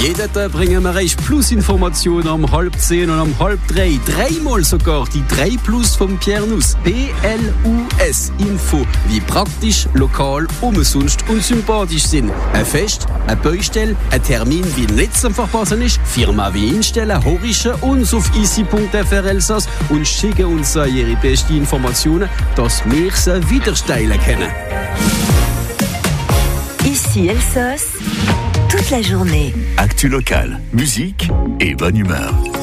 Jeden Tag bringen wir euch Plus-Informationen um 9:30 und um 2:30. Dreimal sogar die 3 Plus von Pierre Nuss. PLUS Info, wie praktisch, lokal, umsonst und sympathisch sind. Ein Fest, eine Baustelle, ein Termin, wie nicht zu verpassen ist. Firma wie instellen, horischen uns auf easy.fr Elsass und schicken uns ihre besten Informationen, dass wir sie wieder steilen können. Ici Elsass, toute la journée. Actu locale, musique et bonne humeur.